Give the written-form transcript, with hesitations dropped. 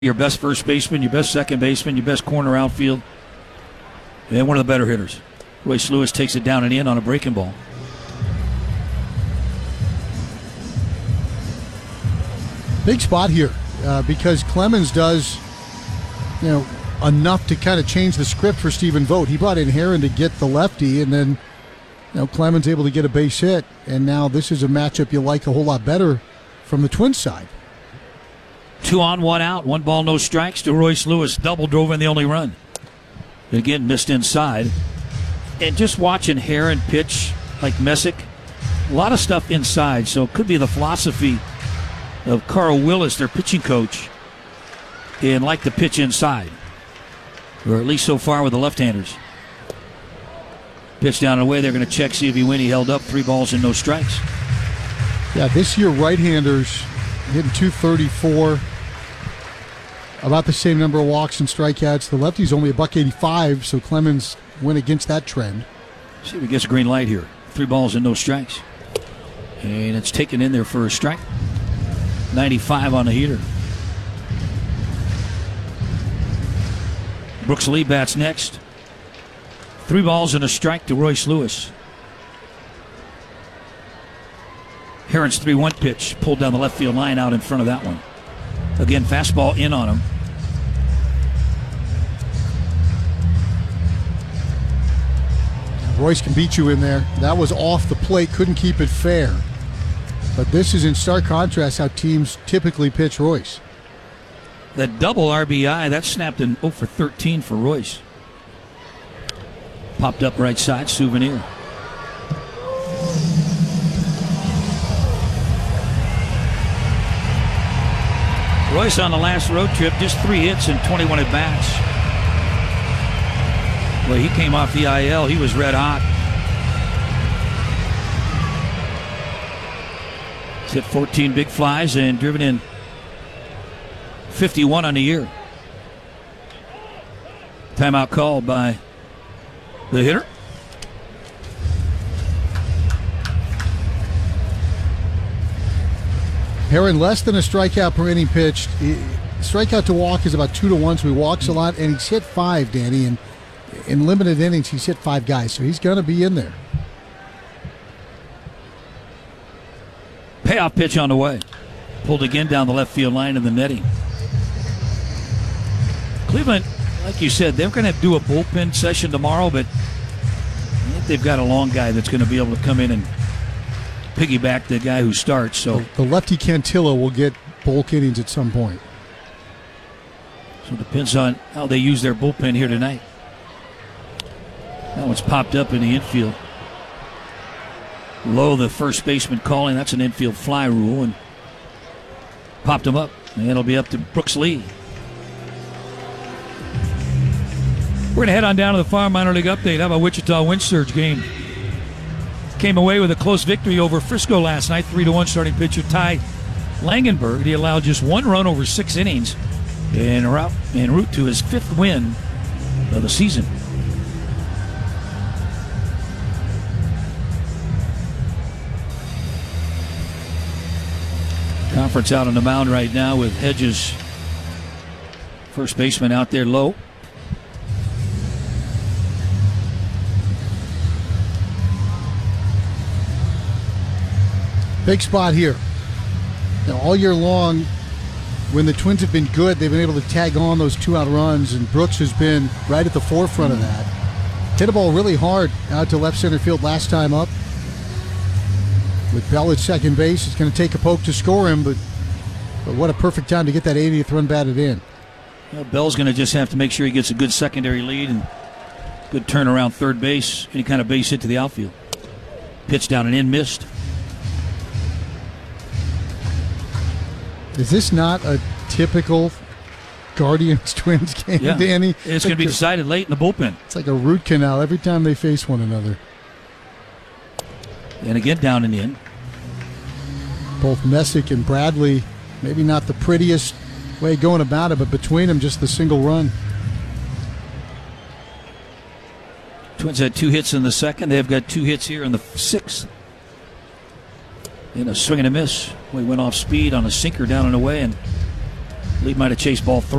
your best first baseman, your best second baseman, your best corner outfield, and one of the better hitters. Royce Lewis takes it down and in on a breaking ball. Big spot here because Clemens does, enough to kind of change the script for Stephen Vogt. He brought in Herron to get the lefty, and then Clemens able to get a base hit, and now this is a matchup you like a whole lot better from the Twins side. 2 on, 1 out, 1 ball, no strikes to Royce Lewis. Double drove in the only run. Again, missed inside. And just watching Herron pitch like Messick, a lot of stuff inside, so it could be the philosophy of Carl Willis, their pitching coach, and like the pitch inside, or at least so far with the left-handers. Pitch down and away, they're going to check, see if he win. He held up, 3 balls and no strikes. Yeah, this year right-handers hitting .234, about the same number of walks and strikeouts. The lefty's only $1.85, so Clemens went against that trend. See if he gets a green light here. 3 balls and no strikes. And it's taken in there for a strike. 95 on the heater. Brooks Lee bats next. 3 balls and a strike to Royce Lewis. Herron's 3-1 pitch pulled down the left field line out in front of that one. Again, fastball in on him. Royce can beat you in there. That was off the plate, couldn't keep it fair. But this is in stark contrast how teams typically pitch Royce. That double RBI, that snapped an 0 for 13 for Royce. Popped up right side, Souvenir. Royce on the last road trip, just 3 hits and 21 at-bats. Well, he came off the IL. He was red hot. He's hit 14 big flies and driven in 51 on the year. Timeout called by the hitter. Herron less than a strikeout per inning pitched. Strikeout to walk is about 2 to 1, so he walks a lot, and he's hit 5, Danny, and in limited innings he's hit 5 guys, so he's going to be in there. Payoff pitch on the way. Pulled again down the left field line in the netting. Cleveland, like you said, they're going to do a bullpen session tomorrow, but I think they've got a long guy that's going to be able to come in and piggyback the guy who starts. So the lefty Cantillo will get bulk innings at some point. So it depends on how they use their bullpen here tonight. That one's popped up in the infield. Low, the first baseman calling. That's an infield fly rule, and popped him up. And it'll be up to Brooks Lee. We're going to head on down to the Farm Minor League update. How about Wichita Wind Surge game? Came away with a close victory over Frisco last night. 3-1 starting pitcher Ty Langenberg. He allowed just 1 run over 6 innings en route to his 5th win of the season. Conference out on the mound right now with Hedges, first baseman, out there low. Big spot here. All year long, when the Twins have been good, they've been able to tag on those 2-out runs, and Brooks has been right at the forefront of that. Hit a ball really hard out to left center field last time up. With Bell at second base, it's going to take a poke to score him, but what a perfect time to get that 80th run batted in. Well, Bell's going to just have to make sure he gets a good secondary lead and good turnaround third base, any kind of base hit to the outfield. Pitch down and in, missed. Is this not a typical Guardians-Twins game, yeah. Danny? It's going to be decided late in the bullpen. It's like a root canal every time they face one another. And again, down and in. Both Messick and Bradley, maybe not the prettiest way going about it, but between them, just the single run. Twins had 2 hits in the second. They've got 2 hits here in the 6th. In a swing and a miss. We went off speed on a sinker down and away, and Lee might have chased ball 3.